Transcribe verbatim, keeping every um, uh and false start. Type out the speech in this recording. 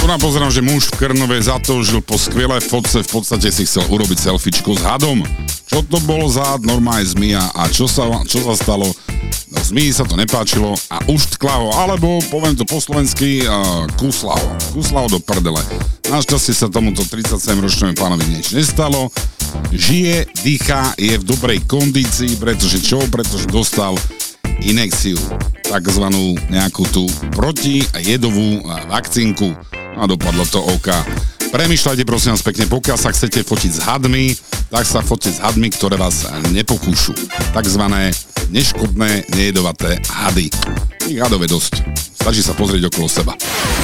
Tu nám pozerám, že muž v Krnove zatúžil po skvelé fotce, v podstate si chcel urobiť selfiečko s hadom. Čo to bolo za had? Normálne zmija. A čo sa, čo sa stalo? No, zmiji sa to nepáčilo a uštkla ho, alebo poviem to po slovensky, uh, kusla ho. Kusla ho do prdele. Našťastie sa tomuto tridsaťsedemročnému pánovi nič nestalo. Žije, dýchá, je v dobrej kondícii, pretože čo? Pretože dostal injekciu, takzvanú nejakú tú protijedovú vakcínku. A dopadlo to oka. Premýšľajte prosím vás pekne, pokiaľ sa chcete fotiť s hadmi, tak sa fotiť s hadmi, ktoré vás nepokúšu. Takzvané neškodné, nejedovaté hady. Tých hadov je dosť. Stačí sa pozrieť okolo seba.